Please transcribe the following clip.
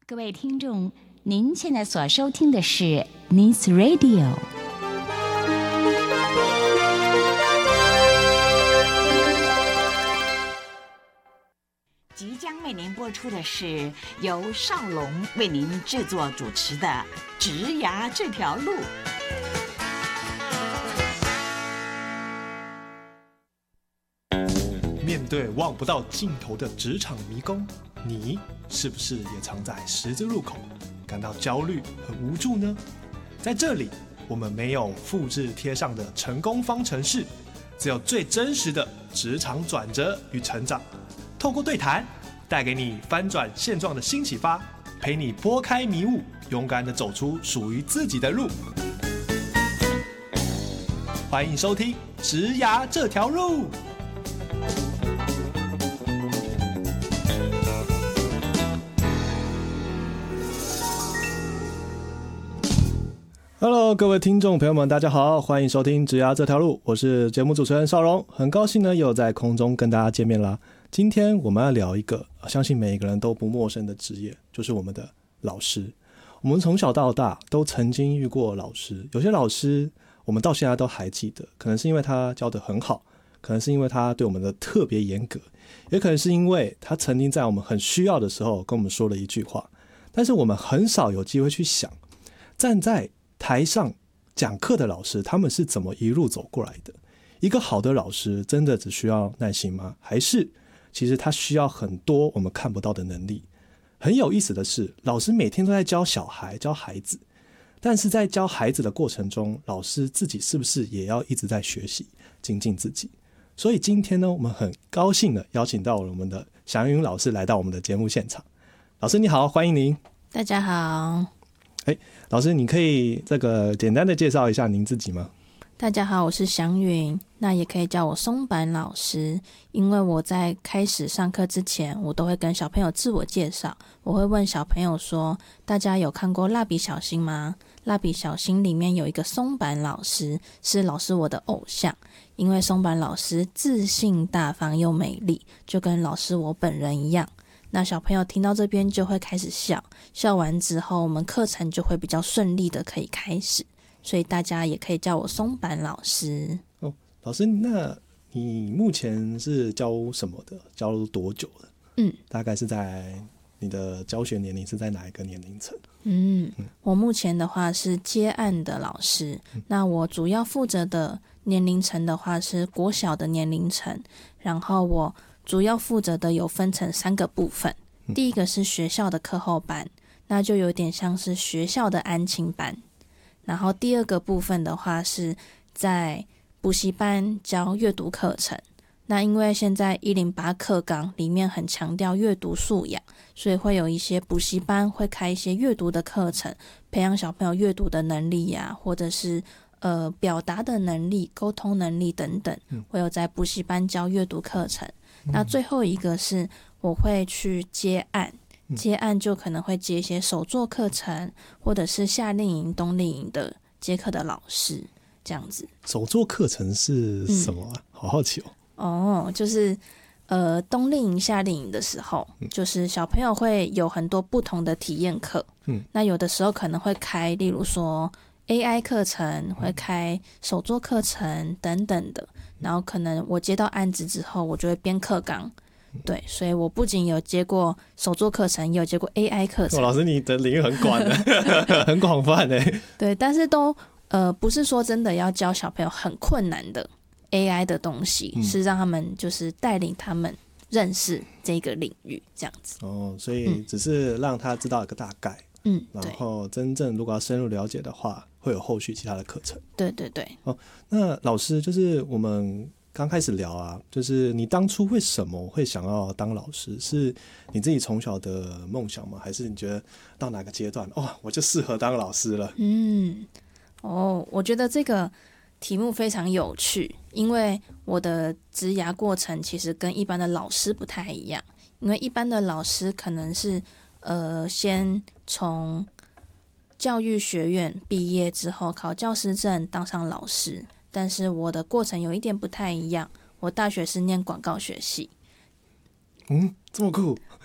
各位听众，您现在所收听的是 News Radio。即将为您播出的是由少龙为您制作主持的《职涯这条路》。 面对望不到尽头的职场迷宫，你是不是也常在十字路口感到焦虑和无助呢？在这里，我们没有复制贴上的成功方程式，只有最真实的职场转折与成长。透过对谈，带给你翻转现状的新启发，陪你拨开迷雾，勇敢地走出属于自己的路。欢迎收听《职涯这条路》。Hello， 各位听众朋友们，大家好，欢迎收听《职涯这条路》，我是节目主持人邵荣，很高兴呢又在空中跟大家见面啦。今天我们要聊一个相信每一个人都不陌生的职业，就是我们的老师。我们从小到大都曾经遇过老师，有些老师我们到现在都还记得，可能是因为他教得很好，可能是因为他对我们的特别严格，也可能是因为他曾经在我们很需要的时候跟我们说了一句话。但是我们很少有机会去想，站在台上讲课的老师他们是怎么一路走过来的。一个好的老师真的只需要耐心吗？还是其实他需要很多我们看不到的能力？很有意思的是，老师每天都在教小孩教孩子，但是在教孩子的过程中，老师自己是不是也要一直在学习精进自己？所以今天呢，我们很高兴的邀请到了我们的祥云老师来到我们的节目现场。老师你好，欢迎您。 大家好。 老师，你可以简单的介绍一下您自己吗？ 大家好，我是祥云，那也可以叫我松坂老师。因为我在开始上课之前，我都会跟小朋友自我介绍。我会问小朋友说，大家有看过蜡笔小新吗？蜡笔小新里面有一个松坂老师，是老师我的偶像。因为松坂老师自信大方又美丽，就跟老师我本人一样。那小朋友听到这边就会开始笑，笑完之后我们课程就会比较顺利的可以开始，所以大家也可以叫我松坂老师。 老师，那你目前是教什么的？教多久了？大概是在你的教学年龄是在哪一个年龄层？ 我目前的话是接案的老师，那我主要负责的年龄层的话是国小的年龄层，然后我主要负责的有分成3个部分。第一个是学校的课后班，那就有点像是学校的安亲班。然后第2个部分的话是在补习班教阅读课程。那因为现在108课纲里面很强调阅读素养，所以会有一些补习班会开一些阅读的课程，培养小朋友阅读的能力呀，或者是表达的能力、沟通能力等等，会有在补习班教阅读课程。那最后一个是我会去接案，接案就可能会接一些手作课程，或者是夏令营、冬令营的接课的老师，这样子。 手作课程是什么啊？好好奇哦。 就是冬令营、夏令营的时候，就是小朋友会有很多不同的体验课。那有的时候可能会开，例如说 AI 课程，会开手作课程等等的。然后可能我接到案子之后，我就会编课纲。对，所以我不仅有接过手作课程，也有接过 AI 课程。 老师，你的领域很广很广泛耶。 对，但是都不是说真的要教小朋友很困难的 AI 的东西，是让他们就是带领他们认识这个领域这样子。 所以只是让他知道一个大概。然后真正如果要深入了解的话，会有后续其他的课程。 对对对。 那老师，就是我们刚开始聊啊，就是你当初为什么会想要当老师？是你自己从小的梦想吗？还是你觉得到哪个阶段我就适合当老师了？ 我觉得这个题目非常有趣，因为我的职涯过程其实跟一般的老师不太一样。因为一般的老师可能是先从教育学院毕业之后考教师证当上老师，但是我的过程有一点不太一样。我大学是念广告学系。 这么酷。